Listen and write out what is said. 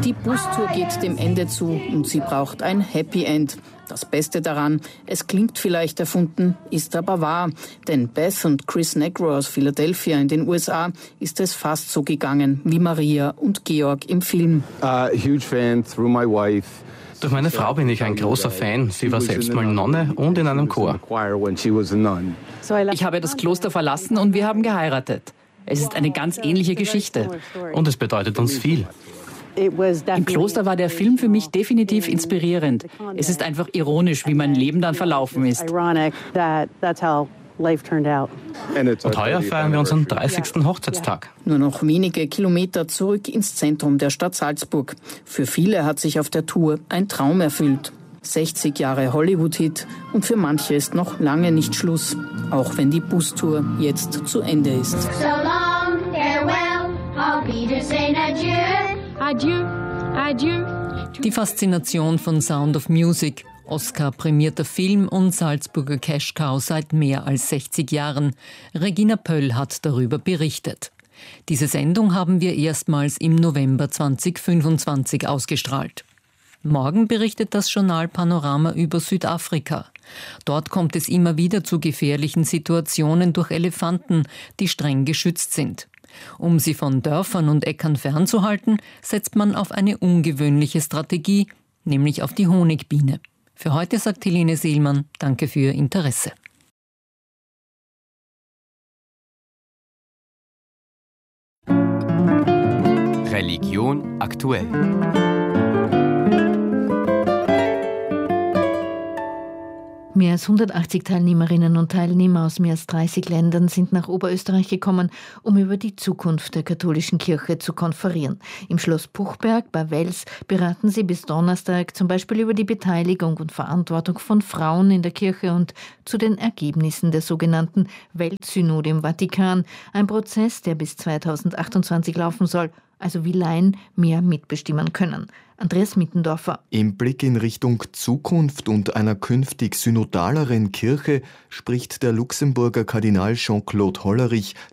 Die Bustour geht dem Ende zu und sie braucht ein Happy End. Das Beste daran, es klingt vielleicht erfunden, ist aber wahr. Denn Beth und Chris Negro aus Philadelphia in den USA ist es fast so gegangen wie Maria und Georg im Film. Huge fan through my wife. Durch meine Frau bin ich ein großer Fan. Sie war selbst mal Nonne und in einem Chor. Ich habe das Kloster verlassen und wir haben geheiratet. Es ist eine ganz ähnliche Geschichte. Und es bedeutet uns viel. Im Kloster war der Film für mich definitiv inspirierend. Es ist einfach ironisch, wie mein Leben dann verlaufen ist. Und heuer feiern wir unseren 30. Hochzeitstag. Nur noch wenige Kilometer zurück ins Zentrum der Stadt Salzburg. Für viele hat sich auf der Tour ein Traum erfüllt. 60 Jahre Hollywood-Hit und für manche ist noch lange nicht Schluss, auch wenn die Bustour jetzt zu Ende ist. So long, farewell, auf Wiedersehen, adieu. Adieu, adieu. Die Faszination von Sound of Music, Oscar-prämierter Film und Salzburger Cash-Cow seit mehr als 60 Jahren. Regina Pöll hat darüber berichtet. Diese Sendung haben wir erstmals im November 2025 ausgestrahlt. Morgen berichtet das Journal Panorama über Südafrika. Dort kommt es immer wieder zu gefährlichen Situationen durch Elefanten, die streng geschützt sind. Um sie von Dörfern und Äckern fernzuhalten, setzt man auf eine ungewöhnliche Strategie, nämlich auf die Honigbiene. Für heute sagt Helene Seelmann, danke für Ihr Interesse. Religion aktuell. Mehr als 180 Teilnehmerinnen und Teilnehmer aus mehr als 30 Ländern sind nach Oberösterreich gekommen, um über die Zukunft der katholischen Kirche zu konferieren. Im Schloss Puchberg bei Wels beraten sie bis Donnerstag zum Beispiel über die Beteiligung und Verantwortung von Frauen in der Kirche und zu den Ergebnissen der sogenannten Weltsynode im Vatikan. Ein Prozess, der bis 2028 laufen soll, also wie Laien mehr mitbestimmen können. Andreas Mittendorfer. Im Blick in Richtung Zukunft und einer künftig synodaleren Kirche spricht der Luxemburger Kardinal Jean-Claude Hollerich